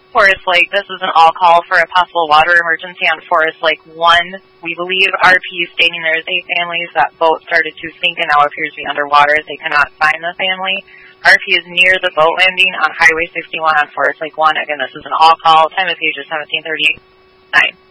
Forest Lake. This is an all call for a possible water emergency on Forest Lake 1. We believe RP is stating there is 8 families. That boat started to sink and now appears to be underwater. They cannot find the family. RP is near the boat landing on Highway 61 on Forest Lake 1. Again, this is an all call. Time of page is 17:39.